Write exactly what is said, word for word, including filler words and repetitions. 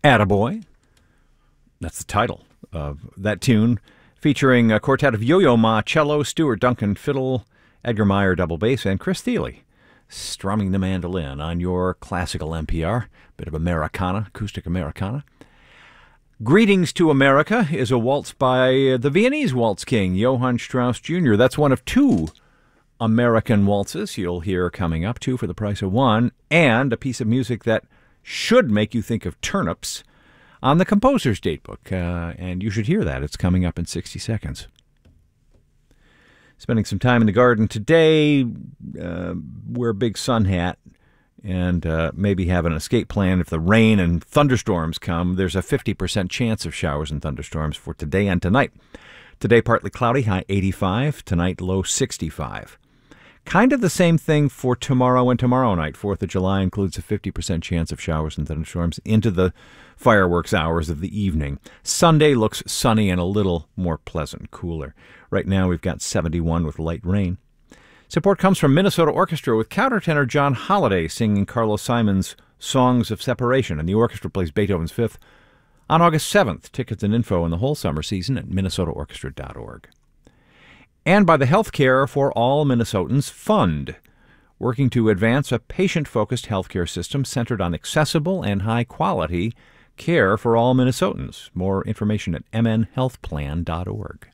Attaboy. That's the title of that tune, featuring a quartet of Yo-Yo Ma cello, Stuart Duncan fiddle, Edgar Meyer double bass, and Chris Thile strumming the mandolin on your classical N P R. Bit of Americana, acoustic Americana. Greetings to America is a waltz by the Viennese waltz king, Johann Strauss Junior That's one of two American waltzes you'll hear coming up, two for the price of one, and a piece of music that should make you think of turnips on the composer's datebook, uh, and you should hear that. It's coming up in sixty seconds. Spending some time in the garden today, uh, wear a big sun hat, and uh, maybe have an escape plan if the rain and thunderstorms come. There's a fifty percent chance of showers and thunderstorms for today and tonight. Today, partly cloudy, high eighty-five. Tonight, low sixty-five. Kind of the same thing for tomorrow and tomorrow night. fourth of July includes a fifty percent chance of showers and thunderstorms into the fireworks hours of the evening. Sunday looks sunny and a little more pleasant, cooler. Right now we've got seventy-one with light rain. Support comes from Minnesota Orchestra with countertenor John Holliday singing Carlos Simon's Songs of Separation, and the orchestra plays Beethoven's Fifth on August seventh. Tickets and info in the whole summer season at minnesota orchestra dot org. And by the Healthcare for All Minnesotans Fund, working to advance a patient-focused healthcare system centered on accessible and high-quality care for all Minnesotans. More information at m n health plan dot org.